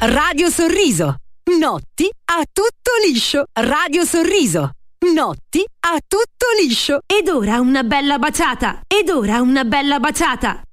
Radio Sorriso. Notti a tutto liscio. Radio Sorriso. Notti a tutto liscio. Ed ora una bella baciata. Ed ora una bella baciata.